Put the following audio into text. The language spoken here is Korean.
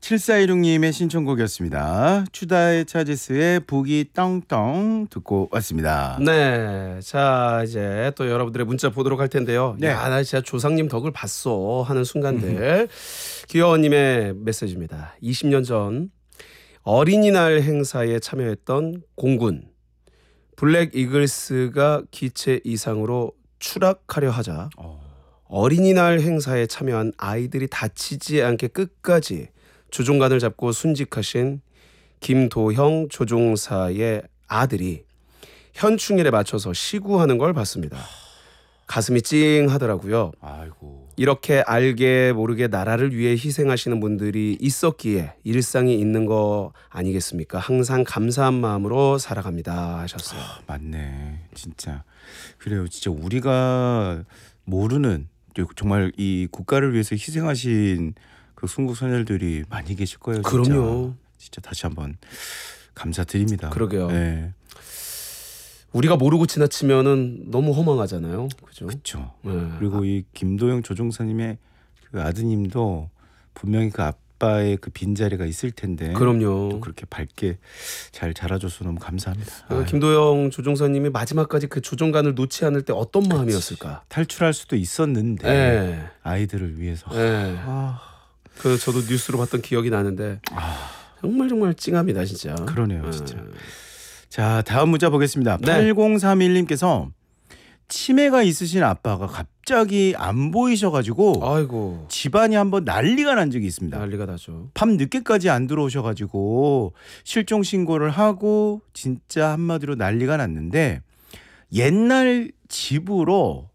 7416님의 신청곡이었습니다. 추다의 차지스의 북이 떵떵 듣고 왔습니다. 네, 자 이제 또 여러분들의 문자 보도록 할 텐데요. 네. 야, 나 진짜 조상님 덕을 봤어 하는 순간들. 귀여워님의 메시지입니다. 20년 전 어린이날 행사에 참여했던 공군 블랙 이글스가 기체 이상으로 추락하려 하자 어린이날 행사에 참여한 아이들이 다치지 않게 끝까지 조종관을 잡고 순직하신 김도형 조종사의 아들이 현충일에 맞춰서 시구하는 걸 봤습니다. 가슴이 찡하더라고요. 아이고. 이렇게 알게 모르게 나라를 위해 희생하시는 분들이 있었기에 일상이 있는 거 아니겠습니까? 항상 감사한 마음으로 살아갑니다 하셨어요. 맞네. 진짜. 그래요. 진짜 우리가 모르는 정말 이 국가를 위해서 희생하신 그 순국선열들이 많이 계실 거예요. 진짜. 그럼요. 진짜 다시 한번 감사드립니다. 그러게요. 네. 우리가 모르고 지나치면은 너무 허망하잖아요. 그죠? 그렇죠. 네. 그리고 이 김도영 조종사님의 그 아드님도 분명히 그 아빠의 그 빈자리가 있을 텐데 그럼요. 또 그렇게 밝게 잘 자라줘서 너무 감사합니다. 김도영 조종사님이 마지막까지 그 조종관을 놓지 않을 때 어떤 마음이었을까? 탈출할 수도 있었는데 네. 아이들을 위해서. 네. 그 저도 뉴스로 봤던 기억이 나는데 정말 찡합니다 진짜. 그러네요 진짜. 자, 다음 문자 보겠습니다. 네. 8031님께서 치매가 있으신 아빠가 갑자기 안 보이셔가지고 아이고 집안이 한번 난리가 난 적이 있습니다. 난리가 나죠. 밤 늦게까지 안 들어오셔가지고 실종 신고를 하고 진짜 한마디로 난리가 났는데 옛날 집으로